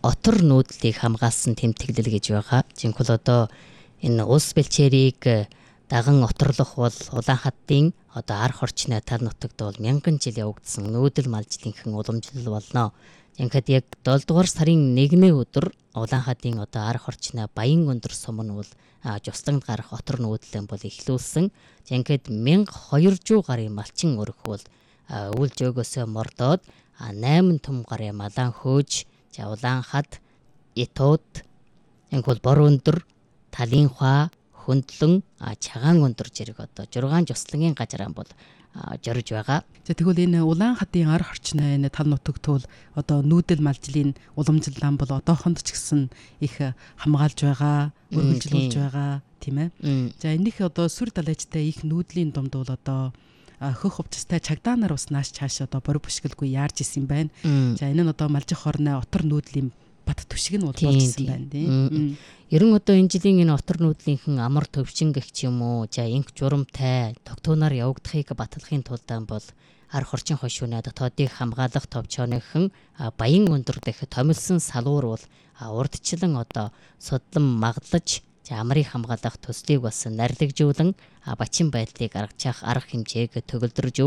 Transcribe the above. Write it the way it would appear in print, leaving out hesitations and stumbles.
отор нүүдлийг хамгаалсан тэмдэглэл гэж байгаа. Жинхэнэ одоо энэ улс бэлчээрийг даган оторлох бол Улаанхаттын одоо арх орчны тал нутагт бол мянган жил явагдсан нүүдэл малжлынхан уламжлал болно. Ингээд яг 7 дугаар сарын 1-ний өдөр Улаанхаттын одоо арх орчны Баян өндөр сум нь бол жустанд гарах отор нүүдлэн бол эхлүүлсэн. Ингээд 1200 гарын малчин өрх бол үл жөөгөөсөө мордоод 8 том гарын малан хөөж Улаанхат, Итууд, ингээд бор өндөр, Талынхаа, Хөндлөн, Чагаан өндөр зэрэг одоо 6 жуслагийн газараа бол жорж байгаа. За тэгвэл энэ Улаанхаттын арх орчны энэ тал нутагт бол одоо нүүдэл малжлын уламжлал бол одоохонд ч гэсэн их хамгаалж байгаа, өргөжлүүлж байгаа тийм ээ. За энийх одоо сүр далайчтай их нүүдлийн дунд бол одоо хөх хувцастай чагдаа нар бас нааш чааш одоо бориг бушгэлгүй яарж исэн байна. За энэ нь одоо малжих хорны отор нүүдлийн бат түшиг нь бол болжсэн байна тийм. Ер нь одоо энэ жилийн энэ отор нүүдлийнхэн амар төвчин гэх юм уу, за инх журамтай тогтооноор явагдахыг батлахын тулд бол арх орчин хошууны дотоодыг хамгаалах товчооныхан Баян өндөр дэх томилсон салуур бол урдчлан одоо судлан маглаж амрыг хамгаалах төслийг бас нарлагжуулан бачин байдлыг аргачаах арга хэмжээг төгөлдрж